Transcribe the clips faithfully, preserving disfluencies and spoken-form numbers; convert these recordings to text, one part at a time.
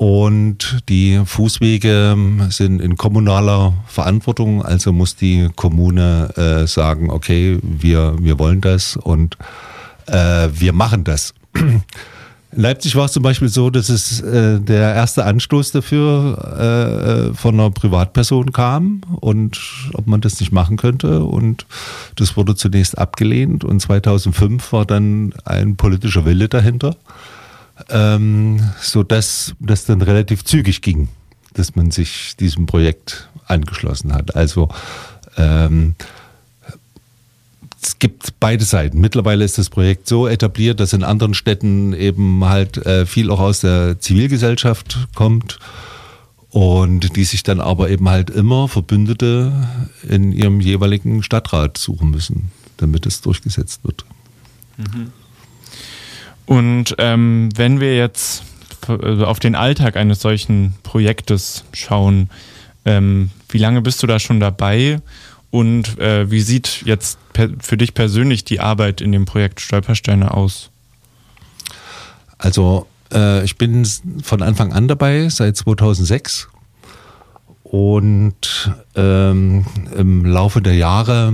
Und die Fußwege sind in kommunaler Verantwortung, also muss die Kommune äh, sagen, okay, wir, wir wollen das und äh, wir machen das. In Leipzig war es zum Beispiel so, dass es äh, der erste Anstoß dafür äh, von einer Privatperson kam und ob man das nicht machen könnte. Und das wurde zunächst abgelehnt und zweitausendfünf war dann ein politischer Wille dahinter. Ähm, so dass das dann relativ zügig ging, dass man sich diesem Projekt angeschlossen hat. Also ähm, es gibt beide Seiten. Mittlerweile ist das Projekt so etabliert, dass in anderen Städten eben halt äh, viel auch aus der Zivilgesellschaft kommt und die sich dann aber eben halt immer Verbündete in ihrem jeweiligen Stadtrat suchen müssen, damit es durchgesetzt wird. Mhm. Und ähm, wenn wir jetzt auf den Alltag eines solchen Projektes schauen, ähm, wie lange bist du da schon dabei und äh, wie sieht jetzt per- für dich persönlich die Arbeit in dem Projekt Stolpersteine aus? Also äh, ich bin von Anfang an dabei, seit zweitausendsechs und ähm, im Laufe der Jahre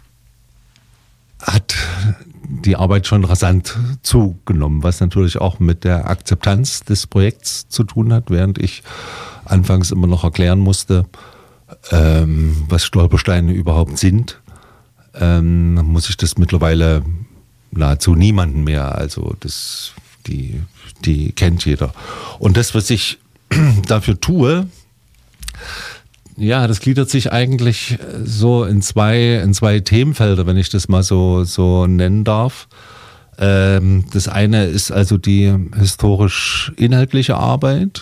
hat die Arbeit schon rasant zugenommen, was natürlich auch mit der Akzeptanz des Projekts zu tun hat, während ich anfangs immer noch erklären musste, ähm, was Stolpersteine überhaupt sind, ähm, muss ich das mittlerweile nahezu niemanden mehr, also das, die, die kennt jeder. Und das, was ich dafür tue, ja, das gliedert sich eigentlich so in zwei, in zwei Themenfelder, wenn ich das mal so, so nennen darf. Ähm, das eine ist also die historisch-inhaltliche Arbeit.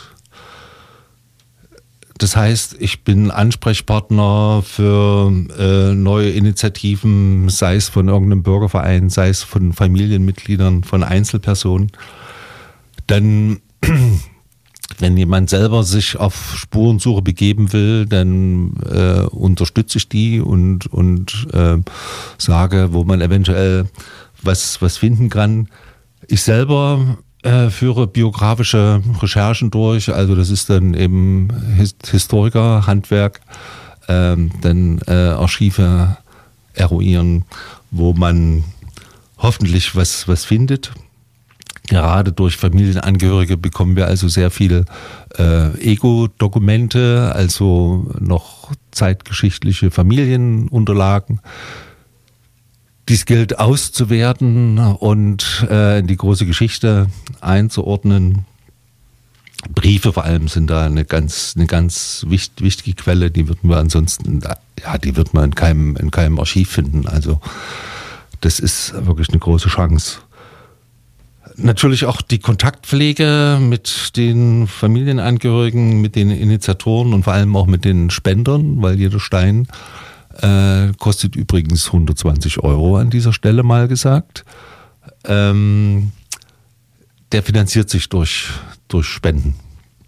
Das heißt, ich bin Ansprechpartner für äh, neue Initiativen, sei es von irgendeinem Bürgerverein, sei es von Familienmitgliedern, von Einzelpersonen. Dann wenn jemand selber sich auf Spurensuche begeben will, dann äh, unterstütze ich die und, und äh, sage, wo man eventuell was, was finden kann. Ich selber äh, führe biografische Recherchen durch, also das ist dann eben His- Historiker, Handwerk, äh, dann äh, Archive eruieren, wo man hoffentlich was, was findet. Gerade durch Familienangehörige bekommen wir also sehr viele äh, Ego-Dokumente, also noch zeitgeschichtliche Familienunterlagen. Dies gilt auszuwerten und äh, in die große Geschichte einzuordnen. Briefe vor allem sind da eine ganz, eine ganz wichtig, wichtige Quelle, die würden wir ansonsten, ja, die wird man in keinem, in keinem Archiv finden. Also das ist wirklich eine große Chance. Natürlich auch die Kontaktpflege mit den Familienangehörigen, mit den Initiatoren und vor allem auch mit den Spendern, weil jeder Stein äh, kostet übrigens hundertzwanzig Euro an dieser Stelle mal gesagt. Ähm, der finanziert sich durch, durch Spenden.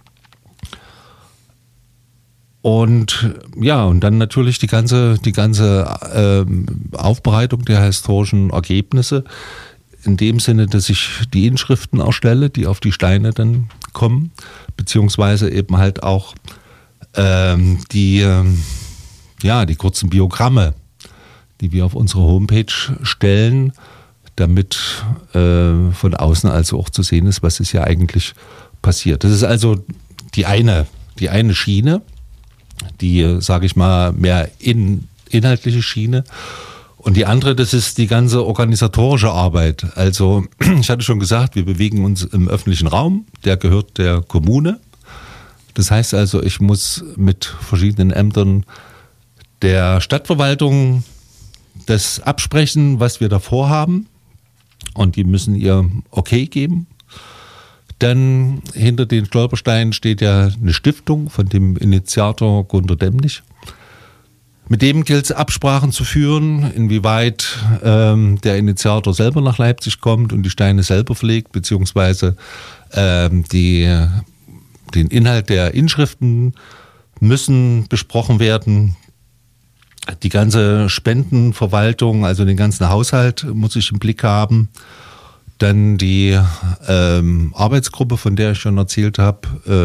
Und ja, und dann natürlich die ganze, die ganze ähm, Aufbereitung der historischen Ergebnisse. In dem Sinne, dass ich die Inschriften erstelle, die auf die Steine dann kommen, beziehungsweise eben halt auch ähm, die, ähm, ja, die kurzen Biogramme, die wir auf unsere Homepage stellen, damit äh, von außen also auch zu sehen ist, was ist ja eigentlich passiert. Das ist also die eine, die eine Schiene, die, sage ich mal, mehr in, inhaltliche Schiene. Und die andere, das ist die ganze organisatorische Arbeit. Also ich hatte schon gesagt, wir bewegen uns im öffentlichen Raum, der gehört der Kommune. Das heißt also, ich muss mit verschiedenen Ämtern der Stadtverwaltung das absprechen, was wir da vorhaben. Und die müssen ihr Okay geben. Dann hinter den Stolpersteinen steht ja eine Stiftung von dem Initiator Gunter Demnig. Mit dem gilt es, Absprachen zu führen, inwieweit ähm, der Initiator selber nach Leipzig kommt und die Steine selber pflegt, beziehungsweise ähm, die, den Inhalt der Inschriften müssen besprochen werden. Die ganze Spendenverwaltung, also den ganzen Haushalt muss ich im Blick haben. Dann die ähm, Arbeitsgruppe, von der ich schon erzählt habe,